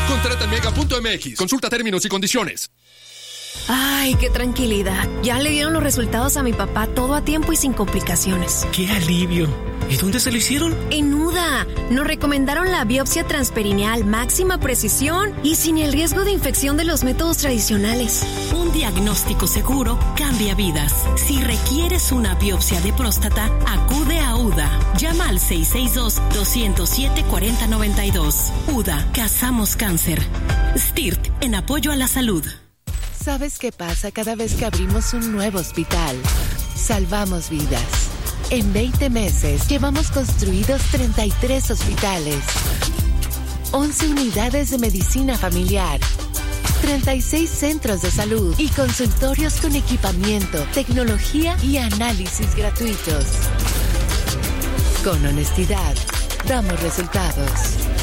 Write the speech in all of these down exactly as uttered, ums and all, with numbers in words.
Contrata en mega punto m x. Consulta términos y condiciones. Ay, qué tranquilidad. Ya le dieron los resultados a mi papá, todo a tiempo y sin complicaciones. ¡Qué alivio! ¿Y dónde se lo hicieron? En U D A. Nos recomendaron la biopsia transperineal, máxima precisión y sin el riesgo de infección de los métodos tradicionales. Un diagnóstico seguro cambia vidas. Si requieres una biopsia de próstata, acude a U D A. Llama al seis seis dos, dos cero siete, cuatro cero nueve dos. U D A. Cazamos cáncer. S T I R T, en apoyo a la salud. ¿Sabes qué pasa cada vez que abrimos un nuevo hospital? Salvamos vidas. En veinte meses llevamos construidos treinta y tres hospitales, once unidades de medicina familiar, treinta y seis centros de salud y consultorios con equipamiento, tecnología y análisis gratuitos. Con honestidad, damos resultados.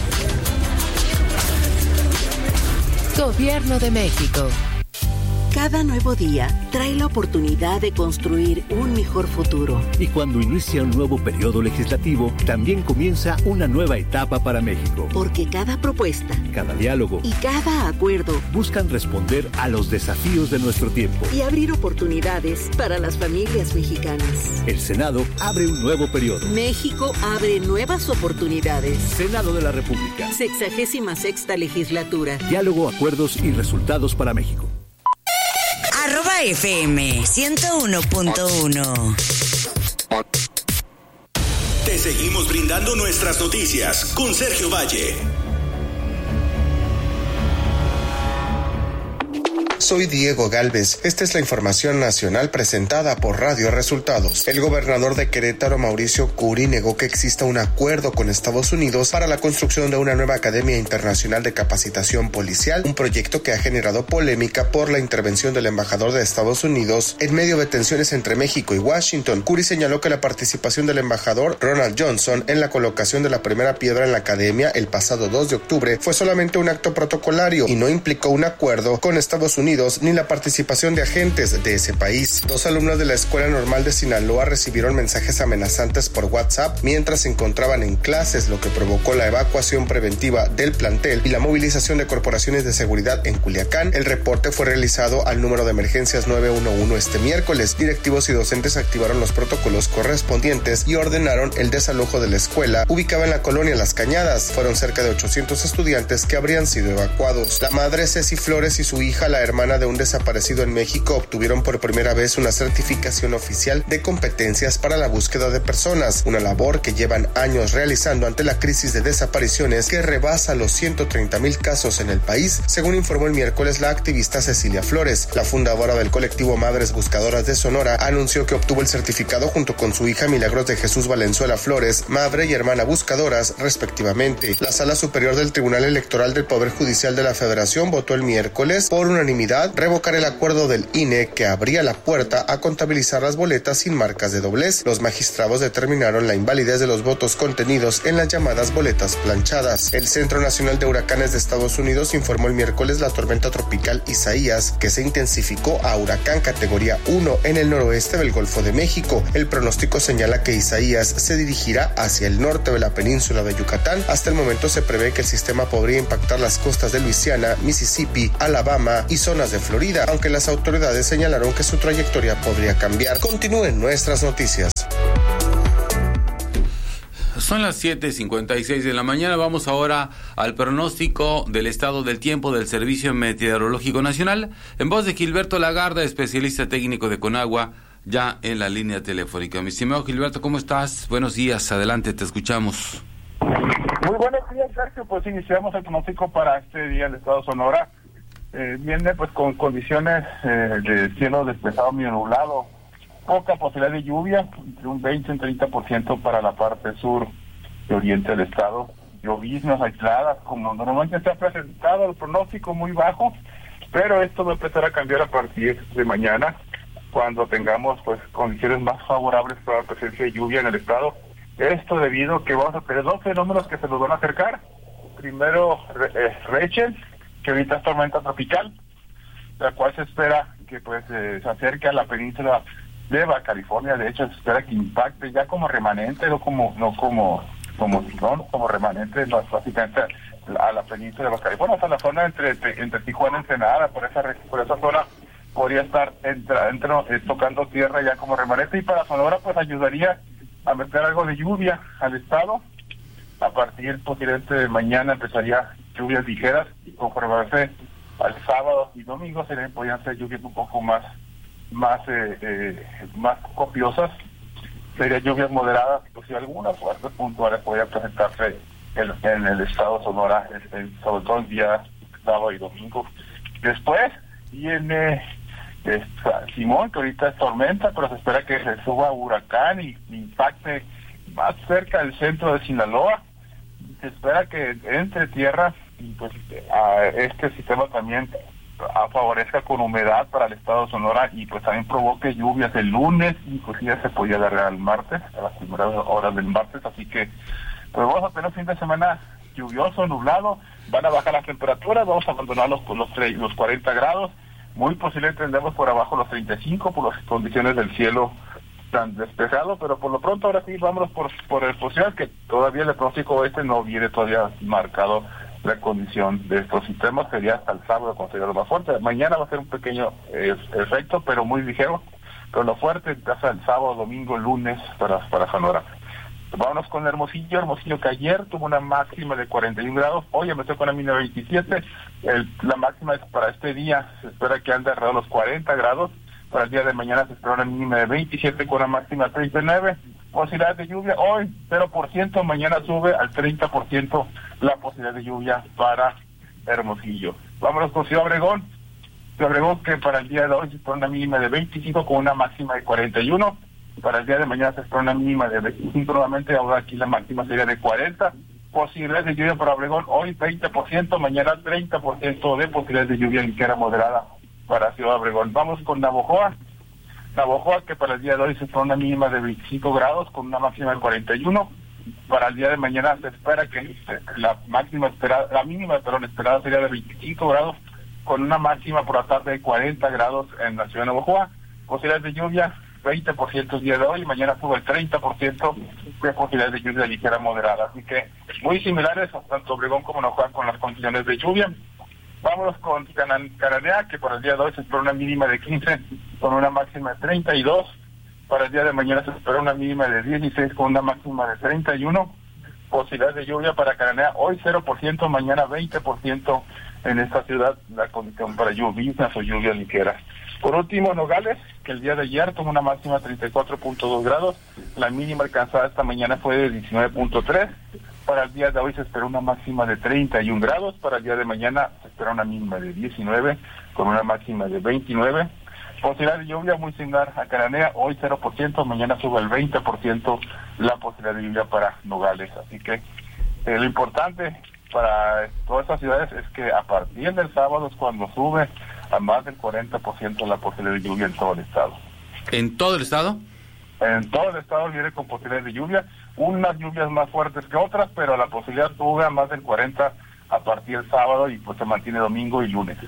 Gobierno de México. Cada nuevo día trae la oportunidad de construir un mejor futuro. Y cuando inicia un nuevo periodo legislativo, también comienza una nueva etapa para México. Porque cada propuesta, cada diálogo y cada acuerdo buscan responder a los desafíos de nuestro tiempo y abrir oportunidades para las familias mexicanas. El Senado abre un nuevo periodo. México abre nuevas oportunidades. Senado de la República. Sexagésima sexta legislatura. Diálogo, acuerdos y resultados para México. Arroba F M ciento uno punto uno. Te seguimos brindando nuestras noticias con Sergio Valle. Soy Diego Gálvez. Esta es la información nacional presentada por Radio Resultados. El gobernador de Querétaro, Mauricio Curi, negó que exista un acuerdo con Estados Unidos para la construcción de una nueva Academia Internacional de Capacitación Policial, un proyecto que ha generado polémica por la intervención del embajador de Estados Unidos en medio de tensiones entre México y Washington. Curi señaló que la participación del embajador Ronald Johnson en la colocación de la primera piedra en la academia el pasado dos de octubre fue solamente un acto protocolario y no implicó un acuerdo con Estados Unidos ni la participación de agentes de ese país. Dos alumnos de la Escuela Normal de Sinaloa recibieron mensajes amenazantes por WhatsApp mientras se encontraban en clases, lo que provocó la evacuación preventiva del plantel y la movilización de corporaciones de seguridad en Culiacán. El reporte fue realizado al número de emergencias nueve uno uno este miércoles. Directivos y docentes activaron los protocolos correspondientes y ordenaron el desalojo de la escuela, ubicada en la colonia Las Cañadas. Fueron cerca de ochocientos estudiantes que habrían sido evacuados. La madre Ceci Flores y su hija, la hermana de un desaparecido en México, obtuvieron por primera vez una certificación oficial de competencias para la búsqueda de personas, una labor que llevan años realizando ante la crisis de desapariciones que rebasa los ciento treinta mil casos en el país, según informó el miércoles la activista Cecilia Flores. La fundadora del colectivo Madres Buscadoras de Sonora anunció que obtuvo el certificado junto con su hija Milagros de Jesús Valenzuela Flores, madre y hermana buscadoras respectivamente. La Sala Superior del Tribunal Electoral del Poder Judicial de la Federación votó el miércoles por unanimidad revocar el acuerdo del I N E que abría la puerta a contabilizar las boletas sin marcas de doblez. Los magistrados determinaron la invalidez de los votos contenidos en las llamadas boletas planchadas. El Centro Nacional de Huracanes de Estados Unidos informó el miércoles la tormenta tropical Isaías, que se intensificó a huracán categoría uno en el noroeste del Golfo de México. El pronóstico señala que Isaías se dirigirá hacia el norte de la península de Yucatán. Hasta el momento se prevé que el sistema podría impactar las costas de Luisiana, Mississippi, Alabama y zonas de Florida, aunque las autoridades señalaron que su trayectoria podría cambiar. Continúen nuestras noticias. Son las siete cincuenta y seis de la mañana. Vamos ahora al pronóstico del estado del tiempo del Servicio Meteorológico Nacional, en voz de Gilberto Lagarda, especialista técnico de Conagua, ya en la línea telefónica. Mi estimado Gilberto, ¿cómo estás? Buenos días, adelante, te escuchamos. Muy buenos días, Sergio. Pues iniciamos el pronóstico para este día en el estado de Sonora. Eh, viene pues con condiciones eh, de cielo despejado medio nublado, poca posibilidad de lluvia, entre un veinte y un treinta por ciento para la parte sur y oriente del estado, lloviznas aisladas, como normalmente se ha presentado el pronóstico, muy bajo, pero esto va a empezar a cambiar a partir de mañana, cuando tengamos pues condiciones más favorables para la presencia de lluvia en el estado. Esto debido a que vamos a tener dos fenómenos que se nos van a acercar. Primero, eh, Rachel, que ahorita es tormenta tropical, la cual se espera que pues eh, se acerque a la península de Baja California. De hecho, se espera que impacte ya como remanente, no como no como como ciclón, como remanente, no, básicamente a la península de Baja California, bueno, hasta la zona entre entre Tijuana y Ensenada, por esa por esa zona podría estar entra, entra, eh, tocando tierra ya como remanente, y para Sonora pues ayudaría a meter algo de lluvia al estado. A partir posiblemente de mañana empezaría lluvias ligeras, y conforme avance al sábado y domingo se podrían ser lluvias un poco más más eh, eh, más copiosas. Serían lluvias moderadas, pues si algunas fuertes puntuales podrían presentarse en, en el estado de Sonora, en, en, sobre todo el día sábado y domingo. Después viene eh, Simón, que ahorita es tormenta, pero se espera que se suba huracán y, y impacte más cerca del centro de Sinaloa. Se espera que entre tierra y pues a este sistema también a favorezca con humedad para el estado de Sonora, y pues también provoque lluvias el lunes, y pues ya se podía alargar el martes, a las primeras horas del martes, así que pues vamos a tener un fin de semana lluvioso, nublado, van a bajar las temperaturas, vamos a abandonar los, los, los cuarenta grados, muy posible tendremos por abajo los treinta y cinco por las condiciones del cielo tan despejado, pero por lo pronto ahora sí vámonos por, por el posible, que todavía el pronóstico este no viene todavía marcado la condición de estos sistemas, sería hasta el sábado cuando sería lo más fuerte. Mañana va a ser un pequeño eh, efecto, pero muy ligero, pero lo fuerte hasta el sábado, domingo, lunes para, para Sonora. Vámonos con Hermosillo, Hermosillo que ayer tuvo una máxima de cuarenta y un grados, hoy empezó con la mínima de veintisiete, el, la máxima es para este día, se espera que ande alrededor de los cuarenta grados, para el día de mañana se espera una mínima de veintisiete con una máxima de treinta y nueve, posibilidad de lluvia hoy cero por ciento, mañana sube al treinta por ciento la posibilidad de lluvia para Hermosillo. Vámonos con Ciudad Obregón, Ciudad Obregón que para el día de hoy se espera una mínima de veinticinco con una máxima de cuarenta y uno, para el día de mañana se espera una mínima de veinticinco nuevamente, ahora aquí la máxima sería de cuarenta, posibilidades de lluvia para Obregón hoy veinte por ciento, mañana treinta por ciento de posibilidades de lluvia ligera moderada para Ciudad Obregón. Vamos con Navojoa, Navojoa que para el día de hoy se espera una mínima de veinticinco grados con una máxima de cuarenta y uno, para el día de mañana se espera que la máxima esperada, la mínima perdón, esperada sería de veinticinco grados con una máxima por la tarde de cuarenta grados en la ciudad de Navojoa, posibilidades de lluvia veinte por ciento el día de hoy, mañana sube el treinta por ciento de posibilidades de lluvia ligera moderada, así que muy similares tanto Obregón como Navojoa con las condiciones de lluvia. Vámonos con Cananea, que para el día de hoy se espera una mínima de quince con una máxima de treinta y dos, para el día de mañana se espera una mínima de dieciséis con una máxima de treinta y uno, posibilidades de lluvia para Cananea hoy cero por ciento, mañana veinte por ciento en esta ciudad, la condición para lluvias o lluvias ligeras. Por último, Nogales, que el día de ayer tuvo una máxima de treinta y cuatro punto dos grados, la mínima alcanzada esta mañana fue de diecinueve punto tres, para el día de hoy se espera una máxima de treinta y un grados, para el día de mañana se espera una mínima de diecinueve con una máxima de veintinueve, posibilidad de lluvia muy similar a Cananea, hoy cero por ciento, mañana sube el veinte por ciento la posibilidad de lluvia para Nogales, así que eh, lo importante para todas estas ciudades es que a partir del sábado es cuando sube a más del cuarenta por ciento la posibilidad de lluvia en todo el estado. ¿En todo el estado? En todo el estado viene con posibilidades de lluvia, unas lluvias más fuertes que otras, pero la posibilidad sube a más del cuarenta a partir del sábado y pues se mantiene domingo y lunes.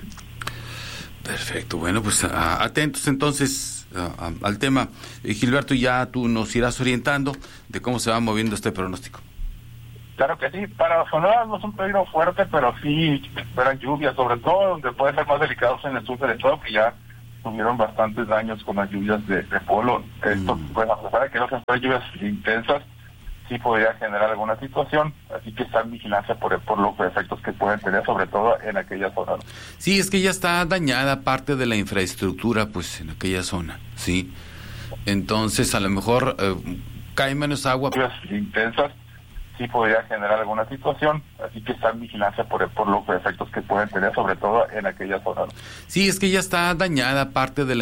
Perfecto, bueno, pues a, atentos entonces a, a, al tema. Eh, Gilberto, ya tú nos irás orientando de cómo se va moviendo este pronóstico. Claro que sí, para Sonora no es un peligro fuerte, pero sí esperan lluvias, sobre todo donde pueden ser más delicados en el sur del estado, que ya tuvieron bastantes daños con las lluvias de, de polo. Esto, mm. pues, a pesar de que no sean lluvias intensas, sí podría generar alguna situación, así que está en vigilancia por, por los efectos que pueden tener, sobre todo en aquella zona. Sí, es que ya está dañada parte de la infraestructura, pues, en aquella zona, ¿sí? Entonces, a lo mejor eh, cae menos agua. Lluvias intensas, sí podría generar alguna situación, así que está en vigilancia por, por los efectos que pueden tener, sobre todo en aquella zona. Sí, es que ya está dañada parte de la